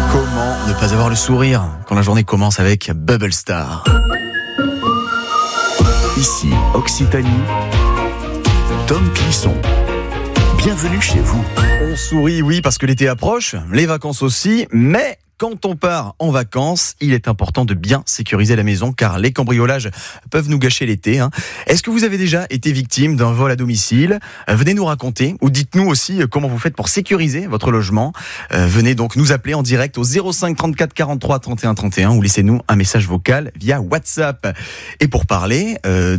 Comment ne pas avoir le sourire quand la journée commence avec Bubble Star? Ici, Occitanie, Tom Clisson. Bienvenue chez vous. On sourit, oui, parce que l'été approche, les vacances aussi, mais quand on part en vacances, il est important de bien sécuriser la maison car les cambriolages peuvent nous gâcher l'été. Est-ce que vous avez déjà été victime d'un vol à domicile? Venez nous raconter ou dites-nous aussi comment vous faites pour sécuriser votre logement. Venez donc nous appeler en direct au 05 34 43 31 31 ou laissez-nous un message vocal via WhatsApp. Et pour parler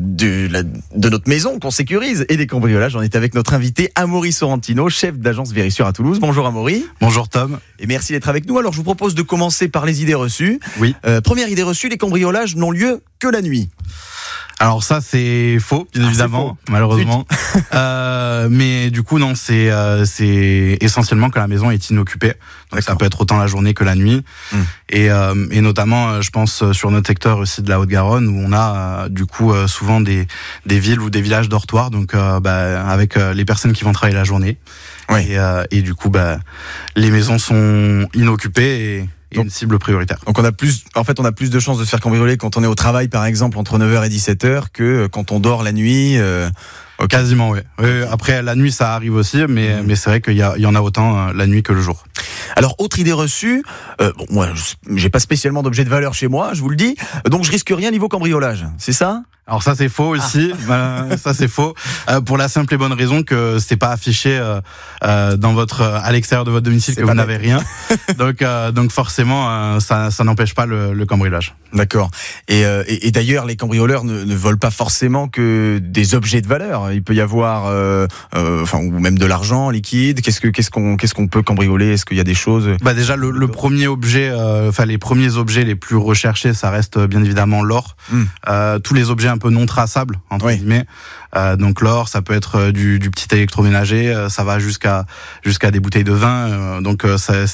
de notre maison qu'on sécurise et des cambriolages, on est avec notre invité Amaury Sorrentino, chef d'agence Vérissure à Toulouse. Bonjour Amaury. Bonjour Tom. Et merci d'être avec nous. Alors je vous propose de commencer par les idées reçues. Oui. Première idée reçue, les cambriolages n'ont lieu que la nuit. Alors ça c'est faux, bien évidemment, c'est faux. malheureusement. Mais du coup non, c'est essentiellement quand la maison est inoccupée. Donc ça peut être autant la journée que la nuit. Et notamment, je pense sur notre secteur aussi de la Haute-Garonne où on a du coup souvent des villes ou des villages dortoirs. Donc avec les personnes qui vont travailler la journée. Ouais. Et du coup les maisons sont inoccupées et une cible prioritaire. Donc on a plus de chances de se faire cambrioler quand on est au travail par exemple entre 9h et 17h que quand on dort la nuit. Okay. Quasiment, oui. Après, la nuit, ça arrive aussi, mais c'est vrai qu'il y en a autant la nuit que le jour. Alors, autre idée reçue, moi, j'ai pas spécialement d'objet de valeur chez moi, je vous le dis, donc je risque rien niveau cambriolage, c'est ça ? Alors ça c'est faux aussi, ça c'est faux, pour la simple et bonne raison que c'est pas affiché à l'extérieur de votre domicile que vous n'avez rien, donc forcément ça n'empêche pas le cambriolage. D'accord. Et d'ailleurs les cambrioleurs ne volent pas forcément que des objets de valeur. Il peut y avoir, ou même de l'argent liquide. Qu'est-ce qu'on peut cambrioler ? Est-ce qu'il y a des choses ? Déjà le premier objet, les premiers objets les plus recherchés, ça reste bien évidemment l'or. Tous les objets un peu non traçables entre guillemets. Donc l'or, ça peut être du petit électroménager, ça va jusqu'à des bouteilles de vin. Donc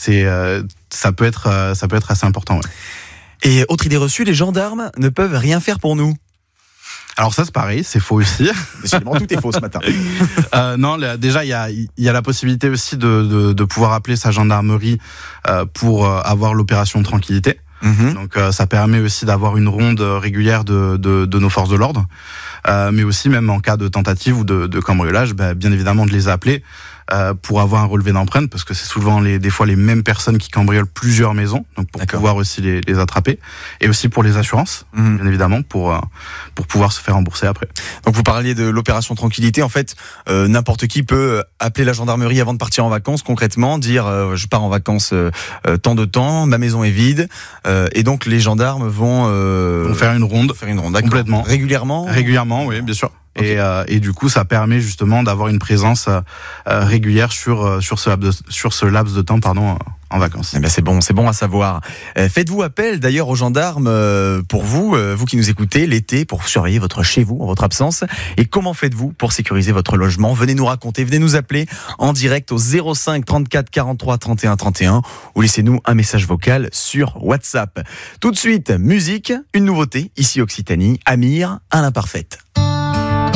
ça peut être assez important. Ouais. Et autre idée reçue, les gendarmes ne peuvent rien faire pour nous. Alors ça c'est pareil, c'est faux aussi. Décidément, tout est faux ce matin. Non, déjà il y a la possibilité aussi de pouvoir appeler sa gendarmerie pour avoir l'opération tranquillité. Donc ça permet aussi d'avoir une ronde régulière de nos forces de l'ordre, mais aussi même en cas de tentative ou de cambriolage, bien évidemment de les appeler pour avoir un relevé d'empreinte, parce que c'est souvent des fois les mêmes personnes qui cambriolent plusieurs maisons, donc pour pouvoir aussi les attraper, et aussi pour les assurances, bien évidemment, pour pouvoir se faire rembourser après. Donc vous parliez de l'opération tranquillité, en fait, n'importe qui peut appeler la gendarmerie avant de partir en vacances, concrètement, dire je pars en vacances tant de temps, ma maison est vide, et donc les gendarmes vont faire une ronde, complètement. Régulièrement, oui, bien sûr. Okay. Et du coup, ça permet justement d'avoir une présence régulière sur ce laps de temps, en vacances. Eh bien, c'est bon à savoir. Faites-vous appel d'ailleurs aux gendarmes pour vous qui nous écoutez l'été, pour surveiller chez vous en votre absence. Et comment faites-vous pour sécuriser votre logement ? Venez nous raconter, venez nous appeler en direct au 05 34 43 31 31 ou laissez-nous un message vocal sur WhatsApp. Tout de suite, musique, une nouveauté ici Occitanie, Amir à l'imparfaite.